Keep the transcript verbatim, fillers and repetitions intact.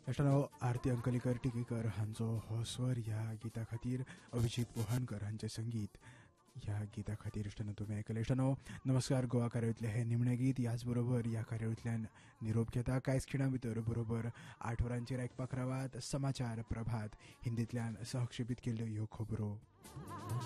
अष्टानो आरती अंकलीकर टिकेकर हांचो हो स्वर ह्या गिता खातीर अभिजीत पोहाणकर हांचे संगीत ह्या गिता खातीर इश्टानो तुमी आयकले. इश्टानो नमस्कार गोवा कार्यावळींतले हे निमणे गीत ह्याच बरोबर ह्या कार्यावळींतल्यान निरोप घेता. कांयच खिणां भितर बरोबर आठ वरांचेर आयकपाक रावात समाचार प्रभात हिंदींतल्यान सहक्षेपीत केल्ल्यो ह्यो खबरो.